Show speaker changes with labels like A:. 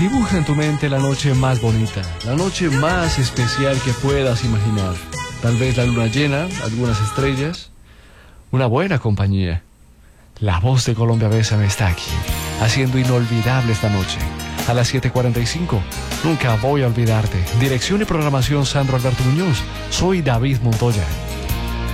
A: Dibuja en tu mente la noche más bonita, la noche más especial que puedas imaginar. Tal vez la luna llena, algunas estrellas, una buena compañía. La voz de Colombia Bésame está aquí, haciendo inolvidable esta noche. A las 7:45, nunca voy a olvidarte. Dirección y programación Sandro Alberto Muñoz. Soy David Montoya.